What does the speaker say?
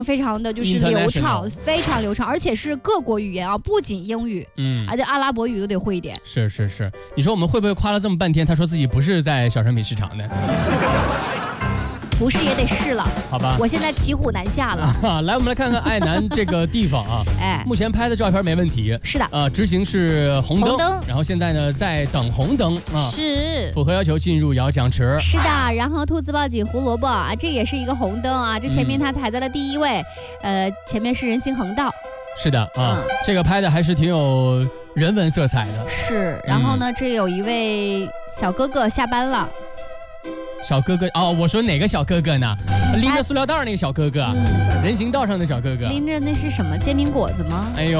非常的就是流畅，非常流畅，而且是各国语言啊，不仅英语，而且阿拉伯语都得会一点。 是，你说我们会不会夸了这么半天，他说自己不是在小商品市场的？ 不是也得是了， 好吧？ 我现在骑虎难下了。 来，我们来看看爱南这个地方啊。目前拍的照片没问题。 是的。 执行是红灯，然后现在呢在等红灯啊。 是。 符合要求进入摇奖池。 是的。然后兔子抱紧胡萝卜啊，这也是一个红灯啊，这前面它排在了第1位，前面是人行横道。 是的啊，这个拍的还是挺有人文色彩的。 是。然后呢，这有一位小哥哥下班了。 小哥哥哦，我说哪个小哥哥呢？拎着塑料袋那个小哥哥，人行道上的小哥哥。 拎着那是什么煎饼果子吗？ 哎呦。